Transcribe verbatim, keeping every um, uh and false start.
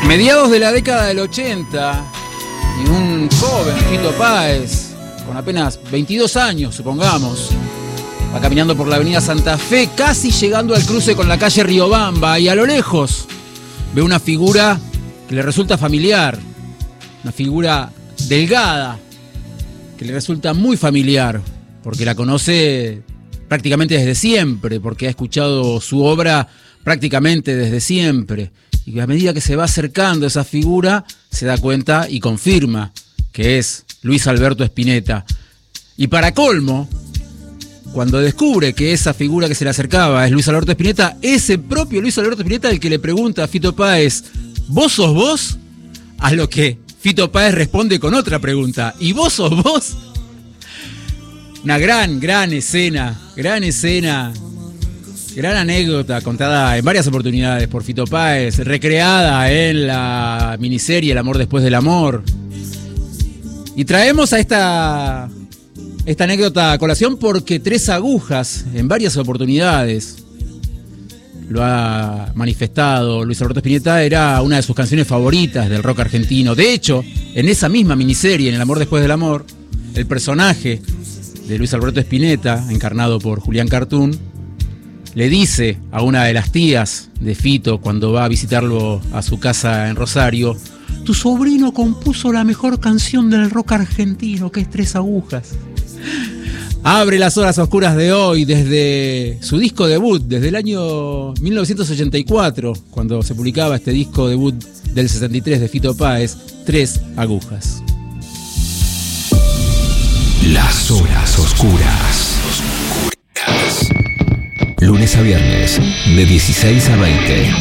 Mediados de la década del ochenta, y un joven Fito Páez, con apenas veintidós años, supongamos, va caminando por la avenida Santa Fe, casi llegando al cruce con la calle Riobamba, y a lo lejos ve una figura que le resulta familiar, una figura delgada, que le resulta muy familiar, porque la conoce prácticamente desde siempre, porque ha escuchado su obra prácticamente desde siempre. Y a medida que se va acercando a esa figura, se da cuenta y confirma que es Luis Alberto Spinetta. Y para colmo, cuando descubre que esa figura que se le acercaba es Luis Alberto Spinetta, ese propio Luis Alberto Spinetta el que le pregunta a Fito Páez, ¿vos sos vos? A lo que Fito Páez responde con otra pregunta, ¿y vos sos vos? Una gran, gran escena, gran escena, gran anécdota contada en varias oportunidades por Fito Páez, recreada en la miniserie El amor después del amor. Y traemos a esta, esta anécdota a colación porque Tres Agujas, en varias oportunidades, lo ha manifestado Luis Alberto Spinetta, era una de sus canciones favoritas del rock argentino. De hecho, en esa misma miniserie, en El amor después del amor, el personaje de Luis Alberto Spinetta, encarnado por Julián Cartoon, le dice a una de las tías de Fito cuando va a visitarlo a su casa en Rosario, tu sobrino compuso la mejor canción del rock argentino, que es Tres Agujas. Abre las horas oscuras de hoy desde su disco debut, desde el año mil novecientos ochenta y cuatro, cuando se publicaba este disco debut del sesenta y tres de Fito Páez, Tres Agujas. Las horas oscuras. Lunes a viernes, de dieciséis a veinte.